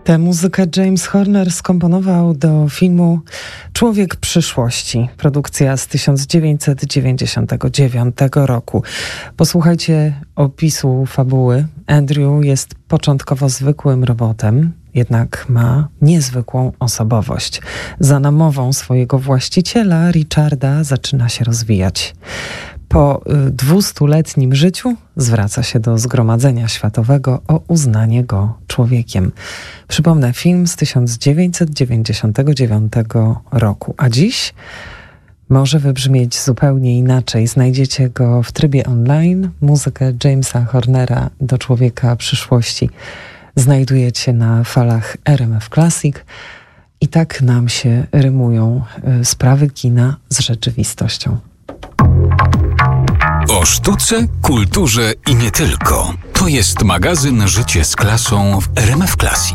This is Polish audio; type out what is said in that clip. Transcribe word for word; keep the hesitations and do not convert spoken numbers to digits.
Tę muzykę James Horner skomponował do filmu Człowiek przyszłości, produkcja z tysiąc dziewięćset dziewięćdziesiątego dziewiątego roku. Posłuchajcie opisu fabuły. Andrew jest początkowo zwykłym robotem, jednak ma niezwykłą osobowość. Za namową swojego właściciela, Richarda, zaczyna się rozwijać. Po dwustuletnim życiu zwraca się do Zgromadzenia Światowego o uznanie go człowiekiem. Przypomnę, film z tysiąc dziewięćset dziewięćdziesiątego dziewiątego roku. A dziś może wybrzmieć zupełnie inaczej. Znajdziecie go w trybie online. Muzykę Jamesa Hornera do Człowieka przyszłości znajdujecie na falach R M F Classic. I tak nam się rymują sprawy kina z rzeczywistością. O sztuce, kulturze i nie tylko. To jest magazyn Życie z klasą w R M F Classic.